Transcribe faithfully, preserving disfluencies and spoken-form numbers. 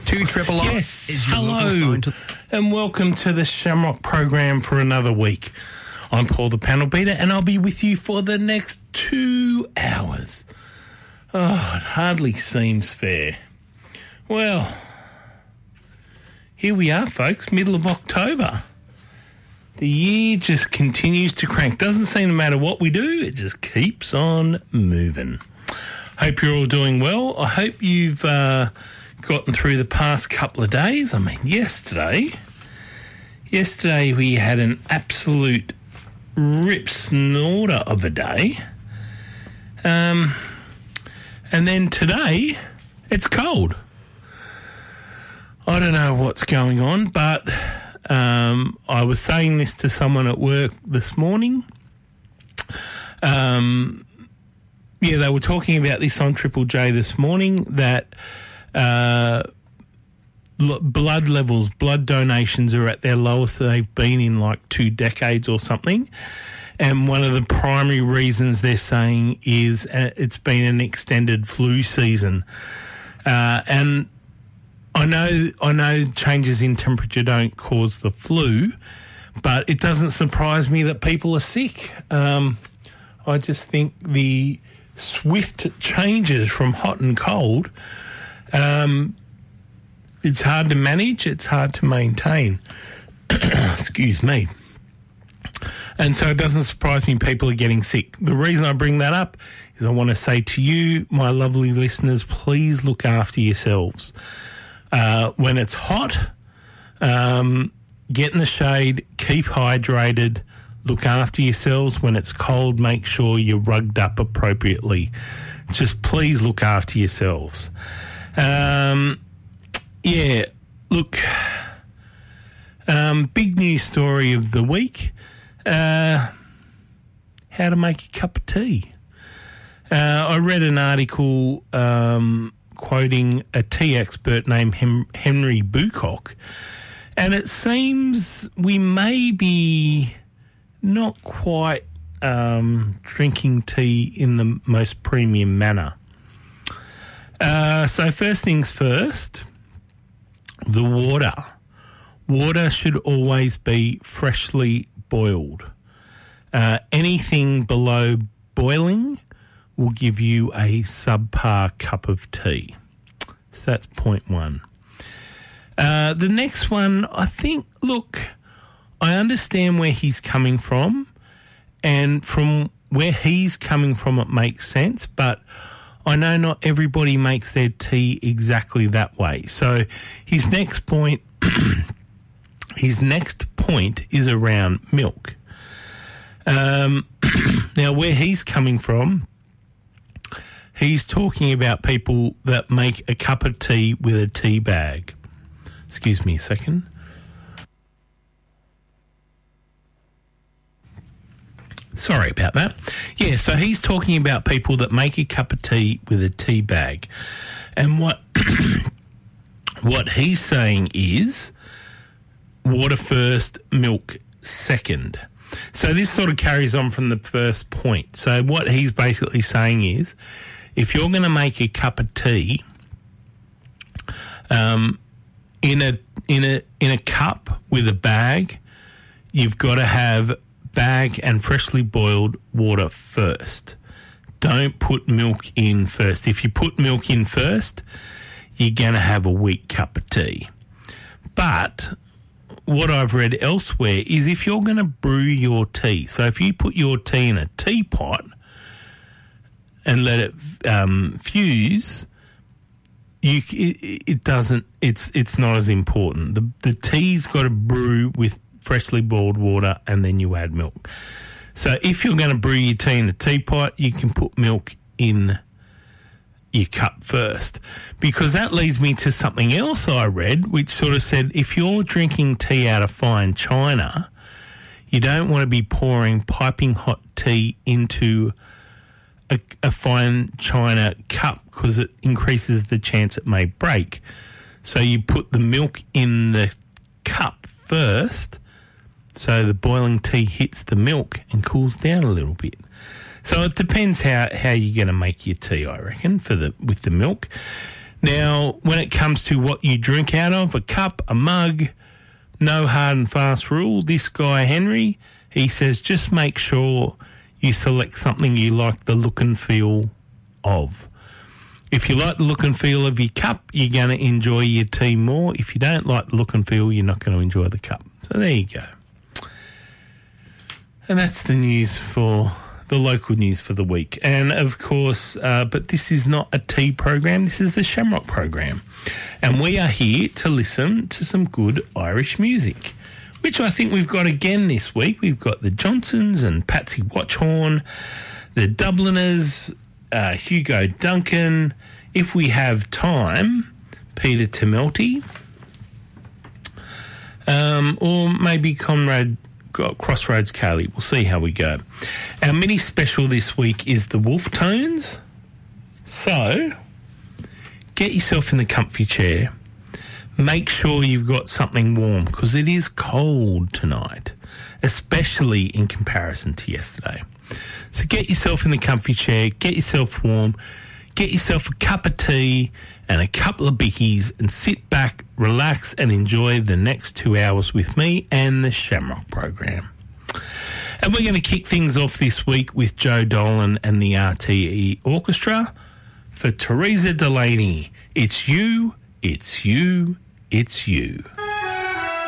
Two triple R Yes, is your hello, local sign to... and welcome to the Shamrock program for another week. I'm Paul the Panel Beater, and I'll be with you for the next two hours. Oh, it hardly seems fair. Well, here we are, folks, middle of October. The year just continues to crank. Doesn't seem to matter what we do, it just keeps on moving. Hope you're all doing well. I hope you've uh, gotten through the past couple of days. I mean, yesterday, yesterday we had an absolute rip snorter of a day. Um, and then today, it's cold. I don't know what's going on, but um, I was saying this to someone at work this morning. Um... Yeah, they were talking about this on Triple J this morning, that uh, l- blood levels, blood donations are at their lowest they've been in like two decades or something. And one of the primary reasons they're saying is uh, it's been an extended flu season. Uh, and I know, I know changes in temperature don't cause the flu, but it doesn't surprise me that people are sick. Um, I just think the swift changes from hot and cold, um, it's hard to manage, it's hard to maintain. Excuse me. And so it doesn't surprise me people are getting sick. The reason I bring that up is I want to say to you, my lovely listeners, please look after yourselves. Uh, when it's hot, um, get in the shade, keep hydrated, look after yourselves. When it's cold, make sure you're rugged up appropriately. Just please look after yourselves. Um, yeah, look, um, big news story of the week, uh, how to make a cup of tea. Uh, I read an article um, quoting a tea expert named Hem- Henry Bucock, and it seems we may be not quite um, drinking tea in the most premium manner. Uh, so first things first, the water. Water should always be freshly boiled. Uh, anything below boiling will give you a subpar cup of tea. So that's point one. Uh, the next one, I think, look, I understand where he's coming from, and from where he's coming from it makes sense, but I know not everybody makes their tea exactly that way. So his next point, his next point is around milk. Um, now, where he's coming from, he's talking about people that make a cup of tea with a tea bag. Excuse me a second. Sorry about that. Yeah, so he's talking about people that make a cup of tea with a tea bag. And what what he's saying is water first, milk second. So this sort of carries on from the first point. So what he's basically saying is if you're going to make a cup of tea um, in a in a in a cup with a bag, you've got to have bag and freshly boiled water first. Don't put milk in first. If you put milk in first, you're going to have a weak cup of tea. But what I've read elsewhere is if you're going to brew your tea, so if you put your tea in a teapot and let it um, fuse, you it, it doesn't. It's it's not as important. The the tea's got to brew with freshly boiled water, and then you add milk. So if you're going to brew your tea in a teapot, you can put milk in your cup first. Because that leads me to something else I read, which sort of said if you're drinking tea out of fine china, you don't want to be pouring piping hot tea into a, a fine china cup because it increases the chance it may break. So you put the milk in the cup first, so the boiling tea hits the milk and cools down a little bit. So it depends how, how you're going to make your tea, I reckon, for the with the milk. Now, when it comes to what you drink out of, a cup, a mug, no hard and fast rule. This guy, Henry, he says just make sure you select something you like the look and feel of. If you like the look and feel of your cup, you're going to enjoy your tea more. If you don't like the look and feel, you're not going to enjoy the cup. So there you go. And that's the news for the local news for the week. And, of course, uh, but this is not a tea program. This is the Shamrock program. And we are here to listen to some good Irish music, which I think we've got again this week. We've got the Johnsons and Patsy Watchhorn, the Dubliners, uh, Hugo Duncan. If we have time, Peter Temelty, um, or maybe Conrad Crossroads Carly. We'll see how we go. Our mini special this week is the Wolf Tones. So, get yourself in the comfy chair. Make sure you've got something warm because it is cold tonight, especially in comparison to yesterday. So get yourself in the comfy chair, get yourself warm, get yourself a cup of tea and a couple of bickies and sit back, relax and enjoy the next two hours with me and the Shamrock program. And we're going to kick things off this week with Joe Dolan and the R T E Orchestra for Teresa Delaney. It's you, it's you, it's you.